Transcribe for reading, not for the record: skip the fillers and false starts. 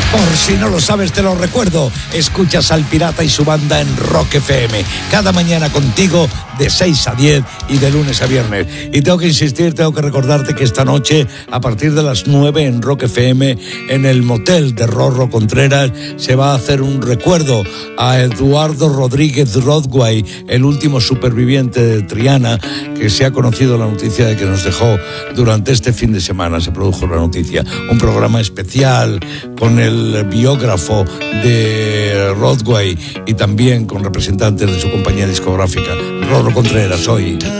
Por si no lo sabes, te lo recuerdo. Escuchas al Pirata y su banda en Rock FM. Cada mañana contigo de 6 a 10 y de lunes a viernes. Y tengo que insistir, tengo que recordarte que esta noche, a partir de las 9 en Rock FM, en el motel de Rorro Contreras, se va a hacer un recuerdo a Eduardo Rodríguez Rodway, el último superviviente de Triana, que se ha conocido la noticia de que nos dejó durante este fin de semana. Se produjo la noticia. Un programa especial con el biógrafo de Rodway y también con representantes de su compañía discográfica. Rorro Contreras hoy.